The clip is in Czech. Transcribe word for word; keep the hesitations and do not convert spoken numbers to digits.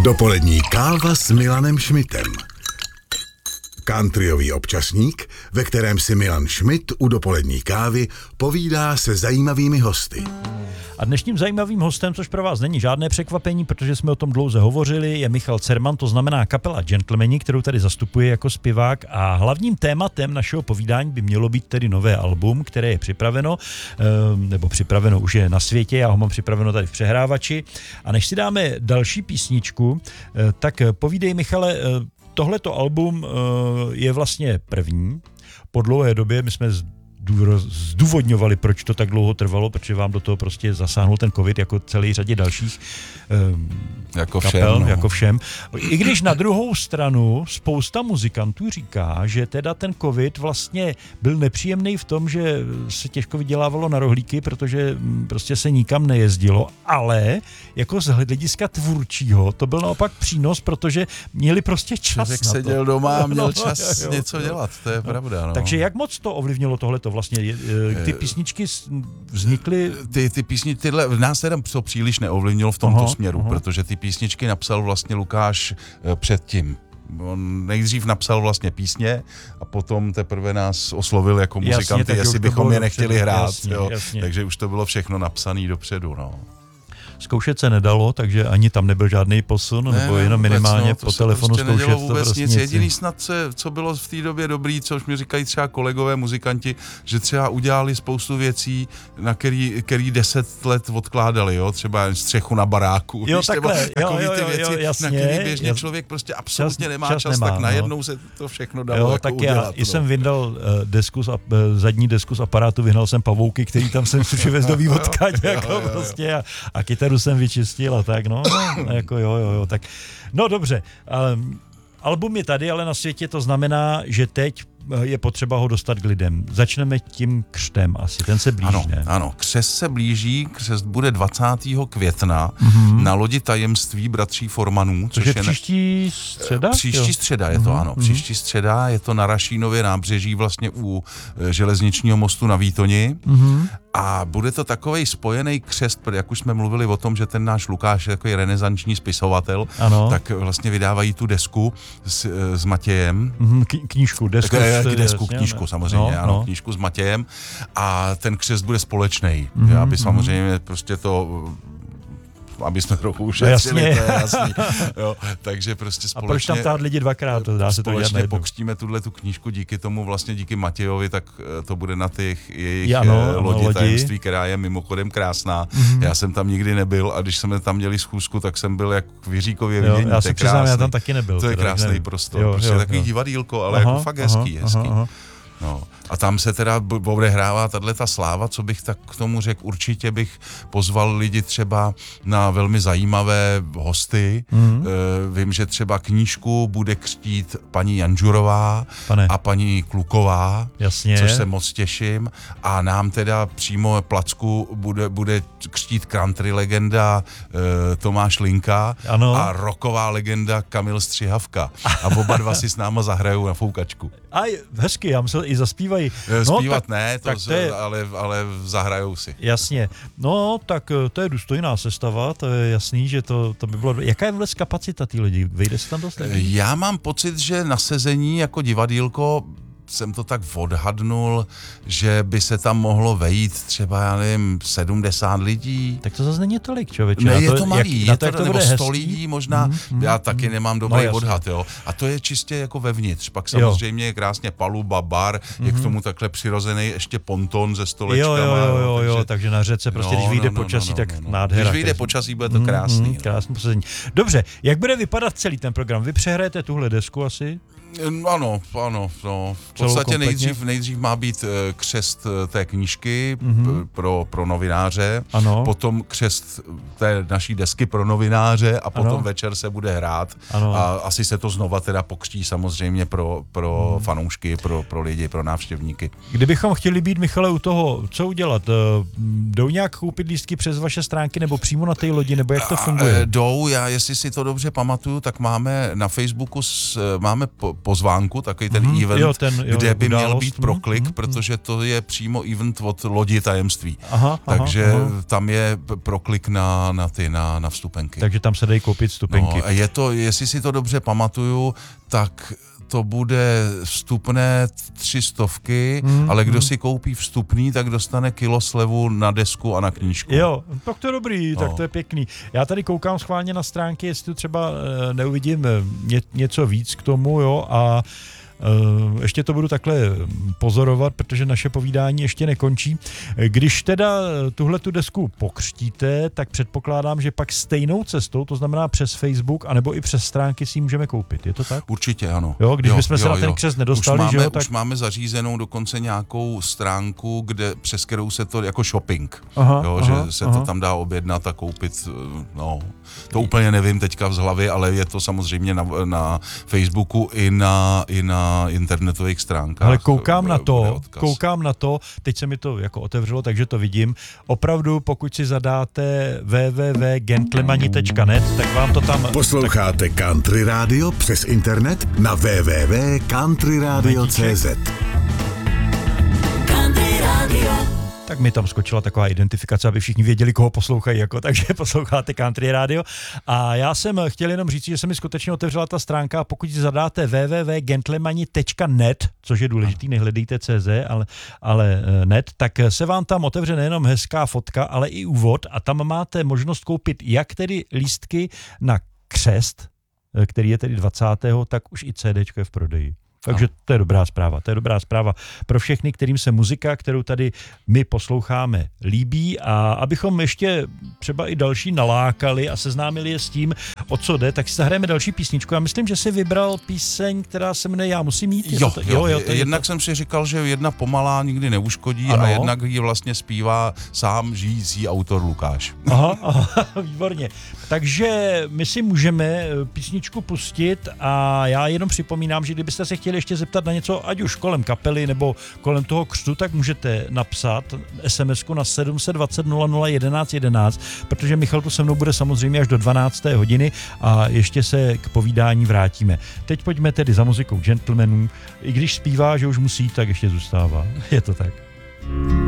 Dopolední káva s Milanem Šmitem. Countryový občasník, ve kterém si Milan Šmit u dopolední kávy povídá se zajímavými hosty. A dnešním zajímavým hostem, což pro vás není žádné překvapení, protože jsme o tom dlouze hovořili, je Michal Cerman, to znamená kapela Gentlemani, kterou tady zastupuje jako zpěvák, a hlavním tématem našeho povídání by mělo být tedy nové album, které je připraveno, nebo připraveno už je na světě, já ho mám připraveno tady v přehrávači. A než si dáme další písničku, tak povídej, Michale, tohleto album je vlastně první. Po dlouhé době my jsme zdůvodňovali, proč to tak dlouho trvalo, protože vám do toho prostě zasáhnul ten covid, jako celý řadě dalších um, jako kapel, všem, no. jako všem. I když na druhou stranu spousta muzikantů říká, že teda ten covid vlastně byl nepříjemný v tom, že se těžko vydělávalo na rohlíky, protože prostě se nikam nejezdilo, ale jako z hlediska tvůrčího to byl naopak přínos, protože měli prostě čas Člověk na to. seděl doma a měl čas no, jo, jo, něco jo. dělat, to je pravda. No. Takže jak moc to ovlivnilo tohleto? Vlastně ty písničky vznikly... Ty, ty písničky, tyhle, nás teda to příliš neovlivnilo v tomto aha, směru, aha. protože ty písničky napsal vlastně Lukáš předtím. On nejdřív napsal vlastně písně a potom teprve nás oslovil jako muzikanty, jasně, jestli bychom je nechtěli dopředu, hrát. jasně, jo. jasně. Takže už to bylo všechno napsané dopředu. No. Zkoušet se nedalo, takže ani tam nebyl žádný posun, ne, nebo jenom vůbec, minimálně no, po telefonu prostě zkoušet vůbec to prostě nic. nic. Jediný snad, se, co bylo v té době dobrý, což mi říkají třeba kolegové muzikanti, že třeba udělali spoustu věcí, na který, který deset let odkládali, jo? Třeba střechu na baráku. Jo, víš, takhle, jo, takový jo, ty jo, věci, jo, jasně, na který běžně jas, člověk prostě absolutně čas, nemá čas, čas, nemá, tak no. najednou se to všechno dalo jo, jako tak udělat. já no. jsem vyndal uh, desku z, uh, zadní desku z aparátu, vyhnal jsem pavouky, který tam jsem přivez do vývodkaň, jako jo, jo, jo. prostě a, a kytaru jsem vyčistil a tak, no, no jako jo, jo, jo, tak, no dobře, um, album je tady, ale na světě to znamená, že teď je potřeba ho dostat k lidem. Začneme tím křtem asi, ten se blíží, ano, ne? Ano, křest se blíží, křest bude dvacátého května mm-hmm. na lodi Tajemství bratří Formanů. Což, což je příští středa? Příští jo? středa je to, mm-hmm. ano. Příští středa je to na Rašínově nábřeží, vlastně u železničního mostu na Výtoni. Mm-hmm. A bude to takovej spojený křest, jak už jsme mluvili o tom, že ten náš Lukáš je takový renesanční spisovatel, ano. Tak vlastně vydávají tu desku s, s Matějem. Mm-hmm, k- knížku, desku. K- desku, jasně, knížku samozřejmě, no, ano, no. knížku s Matějem. A ten křest bude společnej, mm-hmm, aby samozřejmě mm-hmm. prostě to... aby jsme trochu ušetřili, to je jasný. Jo, takže prostě společně... A proč tam ptát lidi dvakrát? To dá se to dělat společně pokřtíme tuhle tu knížku díky tomu, vlastně díky Matějovi, tak to bude na těch jejich ano, lodi, lodi Tajemství, která je mimochodem krásná. Mm-hmm. Já jsem tam nikdy nebyl a když jsme tam měli schůzku, tak jsem byl jak v Jiříkově vidění. Já se přiznám, já tam taky nebyl. To je krásný nevím. prostor. Jo, prostě jo, takový jo. divadýlko, ale aha, jako fakt hezký, aha, hezký. Aha. No. A tam se teda odehrává tato sláva, co bych tak k tomu řekl, určitě bych pozval lidi třeba na velmi zajímavé hosty. Mm. E, vím, že třeba knížku bude křtít paní Janžurová Pane. a paní Kluková, jasně. což se moc těším. A nám teda přímo placku bude, bude křtít country legenda e, Tomáš Linka ano. a rocková legenda Kamil Střihavka. A oba dva si s náma zahrajou na foukačku. A hezky, já myslel, i zaspívají. No, Zpívat tak, ne, to z, to je, ale, ale zahrajou si. Jasně. No, tak to je důstojná sestava, to je jasný, že to, to by bylo... Jaká je vůbec kapacita té lidi? Vejde se tam dost? Já mám pocit, že na sezení jako divadýlko jsem to tak odhadnul, že by se tam mohlo vejít třeba, já nevím, sedmdesát lidí. Tak to zase není tolik, člověče. Ne, je to, to malý, jak, je to, to, to nebo sto sto lidí možná, mm, já mm, taky nemám dobrý no, odhad, jo. A to je čistě jako vevnitř, pak samozřejmě je krásně paluba, bar, mm. je k tomu takhle přirozený ještě ponton se stolečkama. Jo, jo, jo, jo, takže, takže na řece prostě, no, když vyjde no, no, počasí, no, no, tak no, nádhera. Když vyjde počasí, bude to krásný. Mm, krásný posazení. Dobře, jak bude vypadat celý ten program? Vy přehrajete tuhle desku asi? Ano, ano, no. V podstatě nejdřív, nejdřív má být křest té knížky mm-hmm. pro, pro novináře, ano. potom křest té naší desky pro novináře a potom ano. večer se bude hrát ano. a asi se to znova teda pokřtí samozřejmě pro, pro mm. fanoušky, pro, pro lidi, pro návštěvníky. Kdybychom chtěli být, Michale, u toho, co udělat? Jdou nějak koupit lístky přes vaše stránky nebo přímo na té lodi, nebo jak to funguje? A, jdou, já jestli si to dobře pamatuju, tak máme na Facebooku s, máme po, pozvánku, takový ten mm-hmm. event, jo, ten, jo, kde by událost. měl být proklik, mm-hmm. protože to je přímo event od Lodi tajemství. Aha, Takže aha, aha. tam je proklik na, na ty, na, na vstupenky. Takže tam se dají koupit vstupenky. No, a je to, jestli si to dobře pamatuju, tak to bude vstupné tři stovky, mm, ale kdo mm. si koupí vstupný, tak dostane kilo slevu na desku a na knížku. Jo, tak to je dobrý, no. tak to je pěkný. Já tady koukám schválně na stránky, jestli tu třeba neuvidím ně, něco víc k tomu, jo, a Uh, ještě to budu takhle pozorovat, protože naše povídání ještě nekončí. Když teda tuhle tu desku pokřtíte, tak předpokládám, že pak stejnou cestou, to znamená přes Facebook, anebo i přes stránky si ji můžeme koupit. Je to tak? Určitě ano. Jo, když jo, bychom jo, se na ten jo. křest nedostali, už máme, že jo, tak... Už máme zařízenou dokonce nějakou stránku, kde, přes kterou se to jako shopping, aha, jo, aha, že se aha. to tam dá objednat a koupit, no, to úplně nevím teďka z hlavy, ale je to samozřejmě na, na Facebooku i na, i na internetových stránkách. Ale koukám na to, koukám na to, teď se mi to jako otevřelo, takže to vidím. Opravdu, pokud si zadáte w w w tečka gentlemani tečka net, tak vám to tam... Posloucháte tak... Country Radio přes internet na w w w tečka country radio tečka c z. Country Radio. Tak mi tam skočila taková identifikace, aby všichni věděli, koho poslouchají, jako, takže posloucháte Country Radio. A já jsem chtěl jenom říct, že se mi skutečně otevřela ta stránka a pokud si zadáte w w w tečka gentlemani tečka net, což je důležitý, nehledejte C Z, ale, ale net, tak se vám tam otevře nejenom hezká fotka, ale i úvod a tam máte možnost koupit jak tedy lístky na křest, který je tedy dvacátého tak už i CDčko je v prodeji. Takže to je dobrá zpráva. To je dobrá zpráva pro všechny, kterým se muzika, kterou tady my posloucháme, líbí a abychom ještě třeba i další nalákali a seznámili je s tím, o co jde, tak si zahrajeme další písničku. Já myslím, že jsi vybral píseň, která se jmenuje Já musím jít. Jo, to, jo, jo to jednak to... jsem si říkal, že jedna pomalá nikdy neuškodí ano. A jednak ji vlastně zpívá sám žijící autor Lukáš. Aha, aha, výborně. Takže my si můžeme písničku pustit a já jenom připomínám, že kdybyste se chtěli ještě zeptat na něco, ať už kolem kapely nebo kolem toho křtu, tak můžete napsat es em esku na sedm set dvacet nula nula jedenáct jedenáct, protože Michal tu se mnou bude samozřejmě až do dvanácté hodiny a ještě se k povídání vrátíme. Teď pojďme tedy za muzikou Gentlemanů. I když zpívá, že už musí, tak ještě zůstává. Je to tak.